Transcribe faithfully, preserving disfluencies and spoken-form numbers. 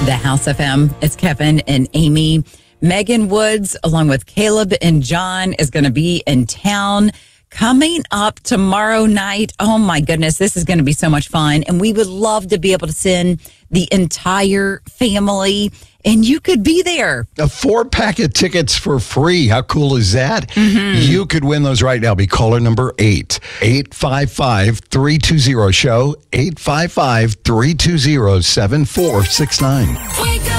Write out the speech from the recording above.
The House F M. It's Kevin and Amy. Megan Woods, along with Caleb and John, is going to be in town coming up tomorrow night. Oh, my goodness. This is going to be so much fun. And we would love to be able to send the entire family, and you could be there. A four pack of tickets for free. How cool is that? Mm-hmm. You could win those right now. Be caller number eight. eight five five, three two zero, show. eight five five, three two zero, seven four six nine. Wake up.